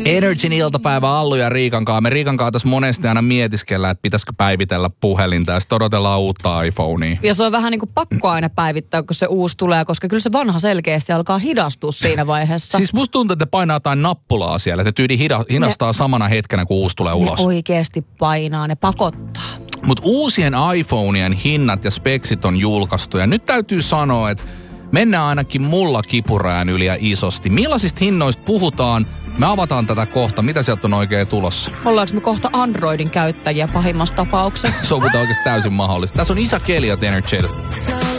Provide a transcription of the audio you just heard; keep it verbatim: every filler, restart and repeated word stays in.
Energyn iltapäivä Allu ja Riikan kanssa. Me Riikan kanssa tässä monesti aina mietiskellään, että pitäisikö päivitellä puhelinta ja sitten odotellaan uutta iPhonea. Ja se on vähän niin kuin pakko aina päivittää, kun se uusi tulee, koska kyllä se vanha selkeästi alkaa hidastua siinä vaiheessa. Siis musta tuntuu, että te painaa jotain nappulaa siellä, että tyyli hidastaa ne, samana hetkenä, kun uusi tulee ulos. Ne oikeasti painaa, ne pakottaa. Mutta uusien iPhoneien hinnat ja speksit on julkaistu ja nyt täytyy sanoa, että mennään ainakin mulla kipurajan yli ja isosti. Millaisista hinnoista puhutaan? Me avataan tätä kohta. Mitä sieltä on oikein tulossa? Ollaanko me kohta Androidin käyttäjiä pahimmassa tapauksessa? Se on oikeasti täysin mahdollista. Tässä on Isa Kelly ja Energy.